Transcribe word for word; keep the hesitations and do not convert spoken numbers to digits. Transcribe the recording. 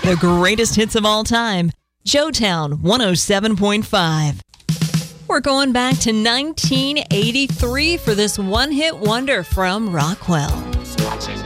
The greatest hits of all time. Joetown one oh seven point five. We're going back to nineteen eighty-three for this one-hit wonder from Rockwell.